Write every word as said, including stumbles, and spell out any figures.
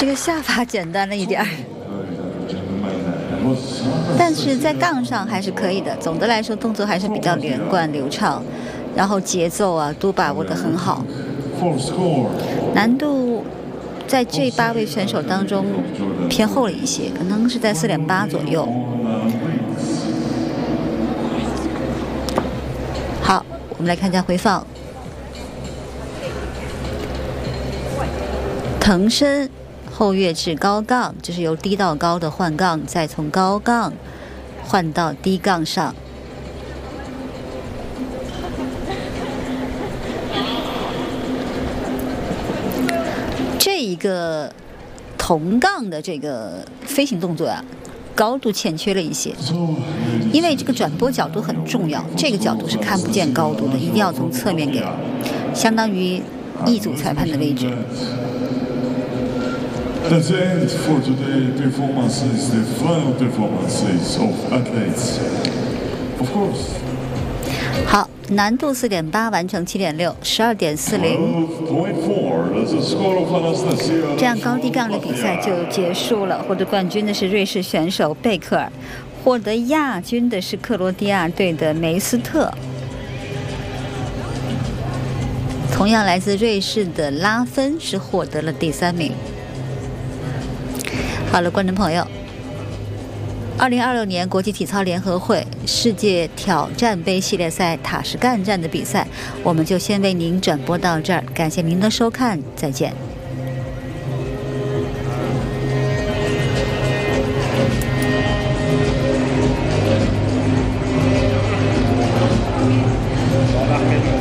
这个下法简单了一点儿，但是在杠上还是可以的。总的来说，动作还是比较连贯流畅，然后节奏啊都把握得很好。难度在这八位选手当中偏厚了一些，可能是在四点八左右。好，我们来看一下回放。腾身后跃至高杠，这是由低到高的换杠，再从高杠换到低杠上。这一个同杠的这个飞行动作啊，高度欠缺了一些，因为这个转播角度很重要，这个角度是看不见高度的，一定要从侧面给，相当于一组裁判的位置。 That's the end for today's performances, the final performances of athletes. Of course. 好，难度四点八，完成七点六，十二点四零。这样高低杠的比赛就结束了。获得冠军的是瑞士选手贝克尔，获得亚军的是克罗地亚队的梅斯特。同样来自瑞士的拉芬是获得了第三名。好了，观众朋友，二零二六年国际体操联合会世界挑战杯系列赛塔什干站的比赛，我们就先为您转播到这儿，感谢您的收看，再见。 好了。